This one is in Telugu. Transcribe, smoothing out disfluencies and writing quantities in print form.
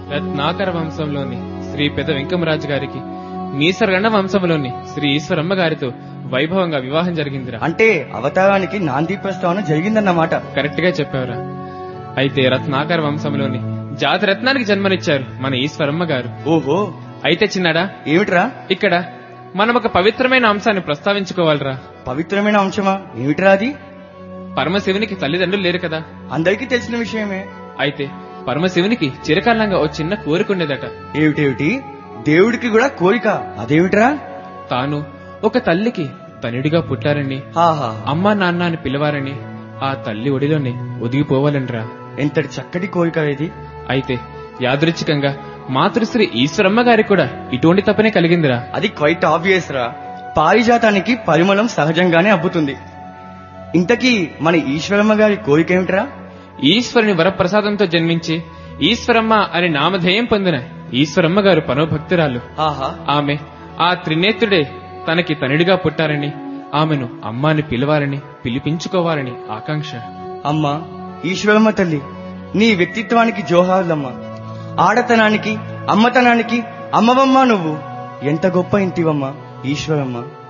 రత్నాకర వంశంలోని శ్రీ పెద్ద వెంకమరాజు గారికి మీసరగండ వంశంలోని శ్రీ ఈశ్వరమ్మ గారితో వైభవంగా వివాహం జరిగిందిరా. అంటే అవతారానికి నాంది ప్రస్తావన జరిగిందన్నమాట. కరెక్ట్ గా చెప్పావురా. అయితే రత్నాకర వంశంలోని జాతి రత్నానికి జన్మనిచ్చారు మన ఈశ్వరమ్మ గారు. ఓహో, అయితే చిన్నాడా, ఏమిట్రా ఇక్కడ మనం ఒక పవిత్రమైన అంశాన్ని ప్రస్తావించుకోవాలిరా. పవిత్రమైన అంశమా? ఏమిట్రా అది? పరమశివునికి తల్లిదండ్రులు లేరు కదా, అందరికీ తెలిసిన విషయమే. అయితే పరమశివునికి చిరకాలంగా ఓ చిన్న కోరికుండేదట. ఏమిటేమిటి? దేవుడికి కూడా కోరిక? అదేమిట్రా? తాను ఒక తల్లికి తనుడిగా పుట్టారని, ఆహా, అమ్మా నాన్న అని పిలవారని, ఆ తల్లి ఒడిలోనే ఒదిగిపోవాలనిరా. ఎంతటి చక్కటి కోరిక ఇది. అయితే యాదృచ్ఛికంగా మాతృశ్రీ ఈశ్వరమ్మ గారికి కూడా ఇటువంటి తప్పనే కలిగిందిరా. అది క్వైట్ ఆబ్వియస్ రా. పారిజాతానికి పరిమళం సహజంగానే అబ్బుతుంది. ఇంతకీ మన ఈశ్వరమ్మ గారి కోరిక ఏమిట్రా? ఈశ్వరుని వరప్రసాదంతో జన్మించి ఈశ్వరమ్మ అని నామధేయం పొందిన ఈశ్వరమ్మ గారు పరమభక్తురాలు. ఆహా, ఆమె ఆ త్రినేత్రుడే తనకి తనుడిగా పుట్టారని, ఆమెను అమ్మాని పిలవాలని, పిలిపించుకోవాలని ఆకాంక్ష. అమ్మా ఈశ్వరమ్మ తల్లి, నీ వ్యక్తిత్వానికి జోహార్లమ్మా. ఆడతనానికి, అమ్మతనానికి అమ్మవమ్మా నువ్వు. ఎంత గొప్ప ఇంటివమ్మా ఈశ్వరమ్మ.